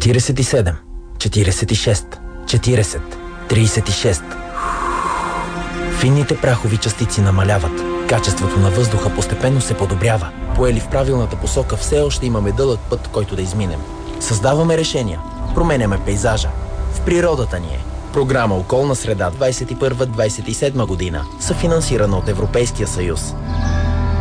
47, 46, 40, 36. Финните прахови частици намаляват. Качеството на въздуха постепенно се подобрява. Поели в правилната посока, все още имаме дълъг път, който да изминем. Създаваме решения. Променяме пейзажа. В природата ни е. Програма Околна среда 21-27 година, съфинансирана от Европейския съюз.